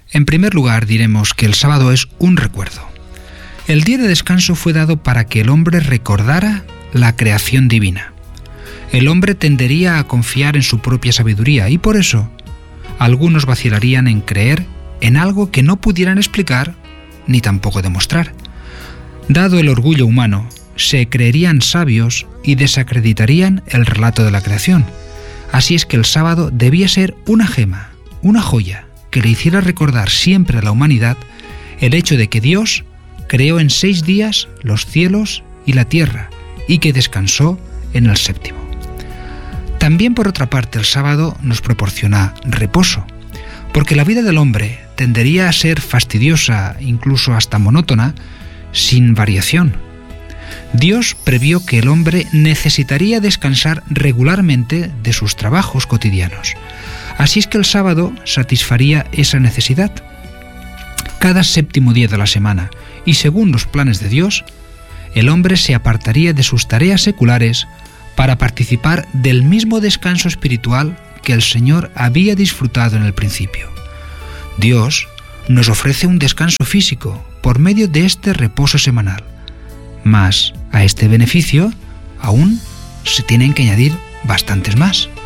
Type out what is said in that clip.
En primer lugar, diremos que el sábado es un recuerdo. El día de descanso fue dado para que el hombre recordara la creación divina. El hombre tendería a confiar en su propia sabiduría y por eso algunos vacilarían en creer en algo que no pudieran explicar ni tampoco demostrar. Dado el orgullo humano, se creerían sabios y desacreditarían el relato de la creación. Así es que el sábado debía ser una gema, una joya, que le hiciera recordar siempre a la humanidad el hecho de que Dios creó en 6 días los cielos y la tierra y que descansó en el séptimo. También, por otra parte, el sábado nos proporciona reposo, porque la vida del hombre tendería a ser fastidiosa, incluso hasta monótona, sin variación. Dios previó que el hombre necesitaría descansar regularmente de sus trabajos cotidianos. Así es que el sábado satisfaría esa necesidad. Cada séptimo día de la semana, y según los planes de Dios, el hombre se apartaría de sus tareas seculares para participar del mismo descanso espiritual que el Señor había disfrutado en el principio. Dios nos ofrece un descanso físico por medio de este reposo semanal, mas a este beneficio aún se tienen que añadir bastantes más.